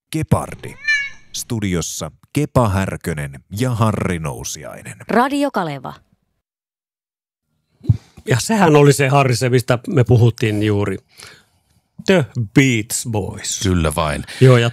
Gepardi. Studiossa Kepa Härkönen ja Harri Nousiainen. Radio Kaleva. Ja sehän oli se, Harri, se mistä me puhuttiin juuri. The Beach Boys. Kyllä vain. Joo, ja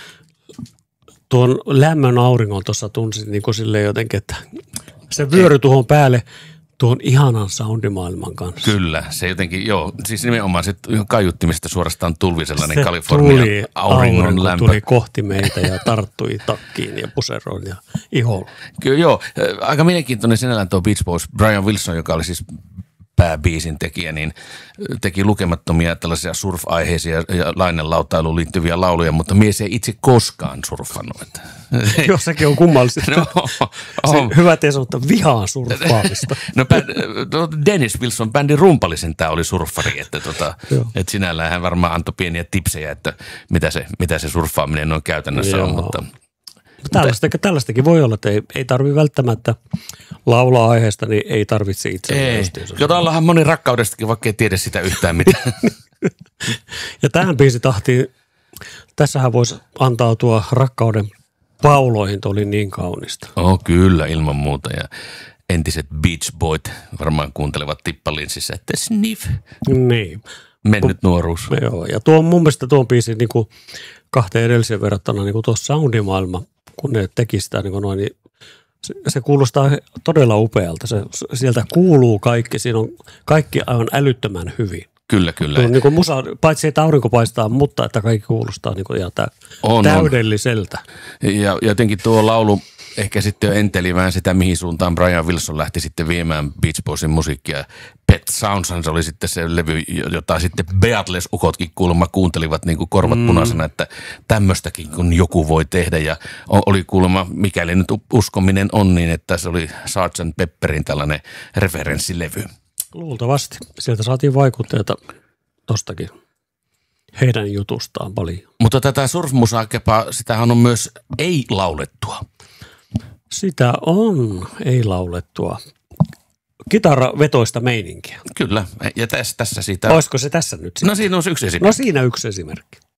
tuon lämmön auringon tuossa tunsin niin kuin silleen jotenkin, että se vyöry tuohon päälle tuon ihanan soundimaailman kanssa. Kyllä, se jotenkin, joo, siis nimenomaan se kaiuttimista suorastaan tulvi sellainen Kalifornian auringon lämpö. Tuli kohti meitä ja tarttui takkiin ja puseroon ja iholle. Kyllä joo, aika mielenkiintoinen sinällään tuo Beach Boys. Brian Wilson, joka oli siis pääbiisin tekijä, niin teki lukemattomia tällaisia surf-aiheisia ja lainelautailuun liittyviä lauluja, mutta mies ei itse koskaan surffannut. Jossakin on kummallista. Hyvä te sanottu, vihaa surffaamista. No Dennis Wilson, bändin rumpalisen tämä oli surffari, että että sinällään hän varmaan antoi pieniä tipsejä, että mitä se surffaaminen noin käytännössä on, mutta tällaistakin voi olla, että ei tarvitse välttämättä laulaa aiheesta, niin ei tarvitse itse. Ei, jotallahan moni rakkaudestakin, vaikka ei tiedä sitä yhtään mitään. Ja tähän biisitahtiin, tässähän voisi antautua rakkauden pauloihin, oli niin kaunista. Kyllä, ilman muuta. Ja entiset Beach Boyt varmaan kuuntelevat tippalinssissä, että sniff. Niin. Mennyt nuoruus. Joo, ja mun mielestä tuon biisin niin kuin kahteen edelliseen verrattuna niin kuin tuossa soundimaailma, kun ne teki sitä niin kuin noin, niin se kuulostaa todella upealta. Sieltä kuuluu kaikki, siinä on kaikki aivan älyttömän hyvin. Kyllä. Niin kuin musa, paitsi että aurinko paistaa, mutta että kaikki kuulostaa niin kuin ihan täydelliseltä. Ja jotenkin tuo laulu ehkä sitten jo enteli vähän sitä, mihin suuntaan Brian Wilson lähti sitten viemään Beach Boysin musiikkia. Pet Soundshan se oli sitten se levy, jota sitten Beatles-ukotkin kuulemma kuuntelivat niin kuin korvat punaisena, että tämmöistäkin kun joku voi tehdä. Ja oli kuulemma, mikäli nyt uskominen on niin, että se oli Sgt. Pepperin tällainen referenssilevy. Luultavasti. Sieltä saatiin vaikutteita tostakin heidän jutustaan paljon. Mutta tätä surfmusaa, Kepa, sitähän on myös ei-laulettua. Sitä on ei-laulettua. Kitaravetoista meininkiä. Kyllä, ja tässä siitä. Olisiko se tässä nyt sitten? No siinä on yksi esimerkki. No siinä yksi esimerkki.